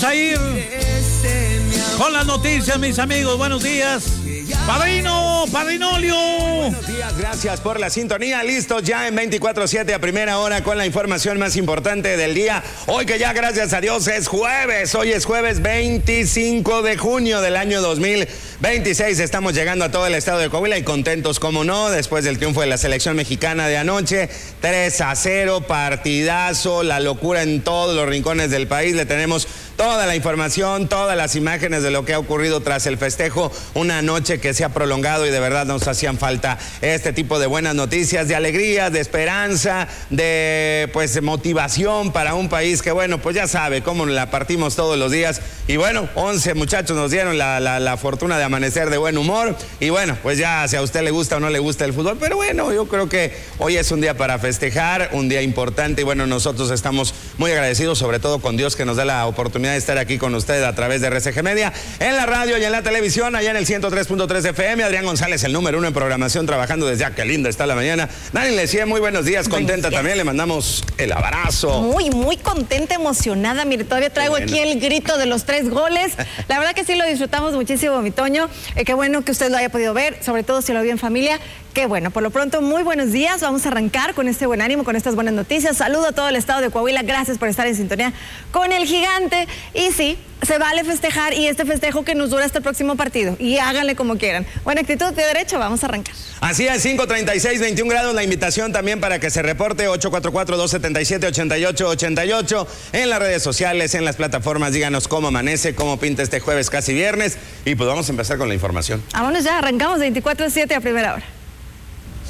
Vamos a ir con las noticias, mis amigos. Buenos días. Padrinolio. Buenos días, gracias por la sintonía. Listos ya en 24/7 a primera hora con la información más importante del día. Hoy que ya, gracias a Dios, es jueves. Hoy es jueves 25 de junio del año 2026. Estamos llegando a todo el estado de Coahuila y contentos, como no, después del triunfo de la selección mexicana de anoche. 3-0, partidazo, la locura en todos los rincones del país. Le tenemos toda la información, todas las imágenes de lo que ha ocurrido tras el festejo. Una noche que se ha prolongado y de verdad nos hacían falta este tipo de buenas noticias, de alegría, de esperanza, de motivación para un país que, bueno, pues ya sabe cómo la partimos todos los días. Y bueno, 11 muchachos nos dieron la fortuna de amanecer de buen humor. Y bueno, pues ya si a usted le gusta o no le gusta el fútbol, pero bueno, yo creo que hoy es un día para festejar, un día importante. Y bueno, nosotros estamos muy agradecidos, sobre todo con Dios, que nos da la oportunidad de estar aquí con usted a través de RCG Media, en la radio y en la televisión, allá en el 103.3 FM. Adrián González, el número 1 en programación, trabajando desde qué linda está la mañana. Dani Lecía, muy buenos días, contenta también, le mandamos el abrazo. Muy contenta, emocionada. Mire, todavía traigo aquí el grito de los 3 goles. La verdad que sí lo disfrutamos muchísimo, mi Toño. Qué bueno que usted lo haya podido ver, sobre todo si lo vio en familia. Qué bueno, por lo pronto, muy buenos días. Vamos a arrancar con este buen ánimo, con estas buenas noticias. Saludo a todo el estado de Coahuila. Gracias por estar en sintonía con el Gigante. Y sí, se vale festejar, y este festejo que nos dura hasta el próximo partido. Y háganle como quieran. Buena actitud de derecho, vamos a arrancar. Así es, 5:36, 21 grados. La invitación también para que se reporte 844-277-8888 en las redes sociales, en las plataformas. Díganos cómo amanece, cómo pinta este jueves casi viernes. Y pues vamos a empezar con la información. Vámonos ya, arrancamos 24/7 a primera hora.